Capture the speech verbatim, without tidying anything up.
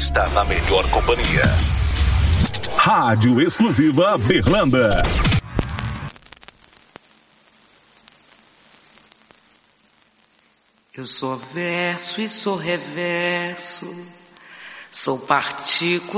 está na melhor companhia. Rádio Exclusiva Berlanda. Eu sou verso e sou reverso, sou partícula